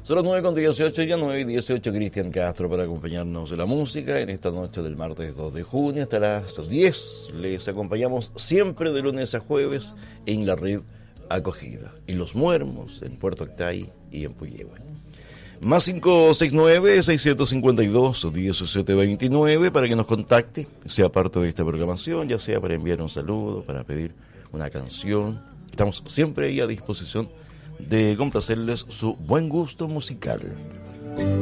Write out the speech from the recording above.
Son las 9:18, ya 9:18, Cristian Castro para acompañarnos de la música en esta noche del martes 2 de junio hasta las 10. Les acompañamos siempre de lunes a jueves en la red Acogida, en Los Muermos, en Puerto Octay y en Puyehue. Más 569-652-1729 para que nos contacte, sea parte de esta programación, ya sea para enviar un saludo, para pedir una canción. Estamos siempre ahí a disposición de complacerles su buen gusto musical.